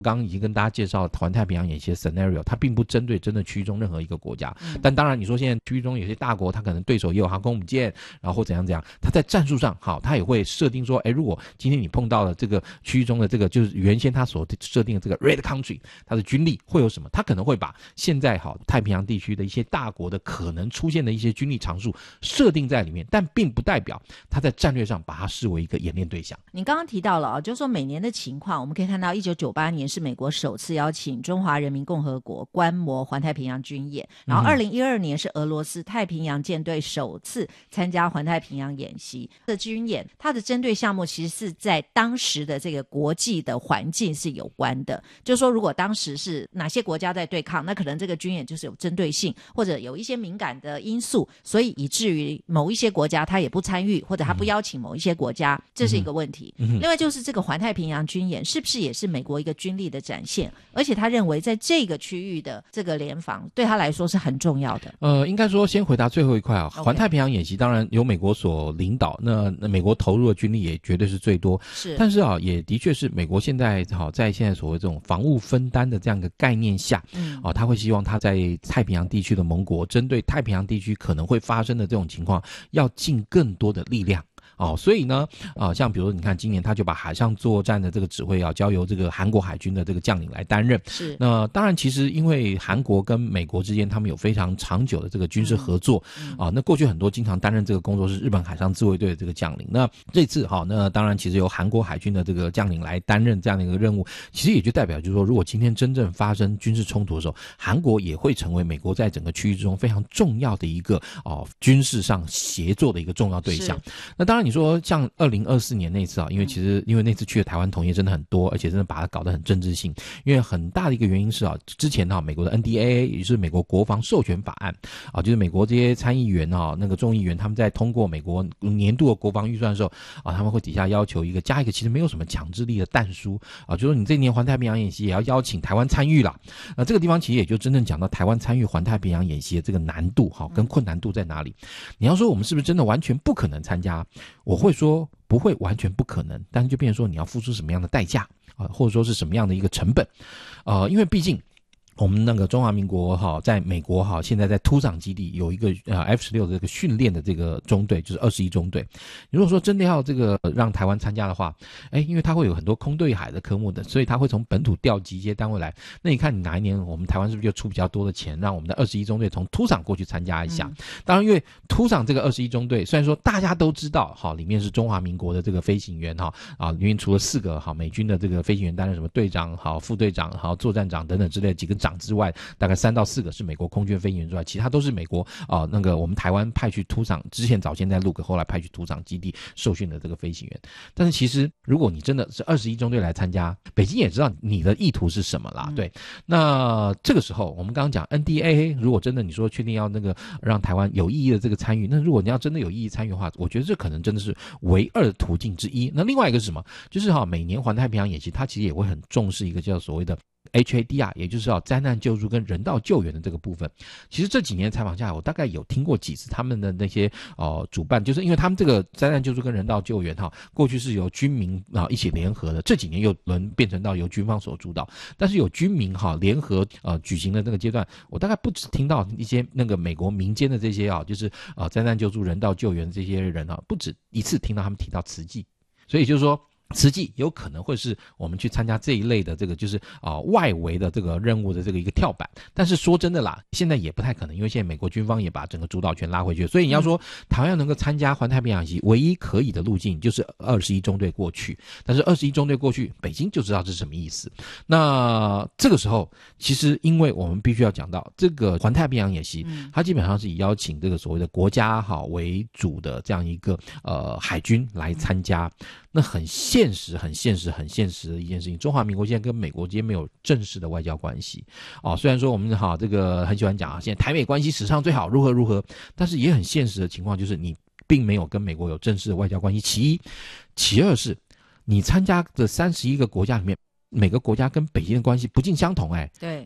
刚刚已经跟大家介绍环太平洋演习的 scenario， 它并不针对真的区域中任何一个国家。但当然你说现在区域中有些大国，它可能对手也有航空母舰，然后或怎样怎样，它在战术上好，它也会设定说，如果今天你碰到了这个区域中的这个就是原先它所设定的这个 red country， 它的军力会有什么？它可能会把现在好太平洋地区的一些大国的可能出现的一些军力常数设定在里面，但并不代表它在战略上把它视为一个演练对象。 你刚刚提到了就是说每年的情况，我们可以看到1998年是美国首次邀请中华人民共和国观摩环太平洋军演，然后2012年是俄罗斯太平洋舰队首次参加环太平洋演习的军演，它的针对项目其实是在当时的这个国际的环境是有关的，就是说如果当时是哪些国家在对抗，那可能这个军演就是有针对性，或者有一些敏感的因素，所以以至于某一些国家他也不参与，或者他不邀请某一些国家，这是一个问题。另外就是这个环太平洋军演是不是也是美国一个军力的展现，而且他认为在这个区域的这个联防对他来说是很重要的。 应该说先回答最后一块环太平洋演习当然由美国所领导，那美国投入的军力也绝对是最多， 是， 但是也的确是美国现在在现在所谓这种防务分担的这样一个概念下，他会希望他在太平洋地区的盟国针对太平洋地区可能会发生的这种情况要尽更多的力量。所以呢，像比如说你看今年他就把海上作战的这个指挥交由这个韩国海军的这个将领来担任。 是。 那当然其实因为韩国跟美国之间他们有非常长久的这个军事合作，那过去很多经常担任这个工作是日本海上自卫队的这个将领。那这次那当然其实由韩国海军的这个将领来担任这样的一个任务，其实也就代表就是说，如果今天真正发生军事冲突的时候，韩国也会成为美国在整个区域之中非常重要的一个军事上协作的一个重要对象。那当然你说像2024年那次因为那次去的台湾同业真的很多，而且真的把它搞得很政治性，因为很大的一个原因是之前美国的 NDAA 也就是美国国防授权法案就是美国这些参议员那个众议员他们在通过美国年度的国防预算的时候他们会底下要求加一个其实没有什么强制力的但书就说你这年环太平洋演习也要邀请台湾参与啦。这个地方其实也就真正讲到台湾参与环太平洋演习的这个难度跟困难度在哪里。你要说我们是不是真的完全不可能参加，我会说不会完全不可能，但是就变成说你要付出什么样的代价或者说是什么样的一个成本因为毕竟我们那个中华民国在美国现在在突场基地有一个F-16的这个训练的这个中队，就是21中队。如果说真的要这个让台湾参加的话，因为它会有很多空对海的科目的，所以它会从本土调集一些单位来。那你看你哪一年我们台湾是不是就出比较多的钱，让我们的21中队从突场过去参加一下？当然因为突场这个21中队虽然说大家都知道里面是中华民国的这个飞行员里面除了4个美军的这个飞行员担任什么队长副队长作战长等等之类的几个长之外，大概3到4个是美国空军飞行员之外，其他都是美国那个我们台湾派去突场，之前早先在陆克，后来派去突场基地受训的这个飞行员。但是其实如果你真的是21中队来参加，北京也知道你的意图是什么啦。对，那这个时候我们刚刚讲 NDAA， 如果真的你说确定要那个让台湾有意义的这个参与，那如果你要真的有意义参与的话，我觉得这可能真的是唯二的途径之一。那另外一个是什么？就是每年环太平洋演习它其实也会很重视一个叫所谓的HADR， 也就是灾难救助跟人道救援的这个部分。其实这几年采访下来，我大概有听过几次他们的那些主办，就是因为他们这个灾难救助跟人道救援过去是由军民一起联合的，这几年又变成到由军方所主导，但是有军民联合举行的这个阶段，我大概不只听到一些那个美国民间的这些就是灾难救助人道救援的这些人不止一次听到他们提到慈济，所以就是说慈济有可能会是我们去参加这一类的这个就是外围的这个任务的这个一个跳板。但是说真的啦，现在也不太可能，因为现在美国军方也把整个主导权拉回去，所以你要说台湾能够参加环太平洋演习，唯一可以的路径就是21中队过去。但是21中队过去，北京就知道这是什么意思。那这个时候其实因为我们必须要讲到这个环太平洋演习，它基本上是以邀请这个所谓的国家为主的这样一个海军来参加。那很现实的一件事情，中华民国现在跟美国之间没有正式的外交关系虽然说我们这个很喜欢讲现在台美关系史上最好如何，但是也很现实的情况就是你并没有跟美国有正式的外交关系。其一，其二是你参加的31个国家里面，每个国家跟北京的关系不尽相同。 对，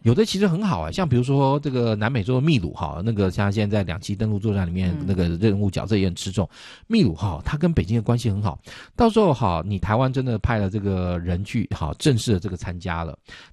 有的其实很好像比如说这个南美洲的秘鲁那个像现在在2栖登陆作战里面那个任务角色也很吃重，秘鲁它跟北京的关系很好，到时候你台湾真的派了这个人去正式的这个参加了，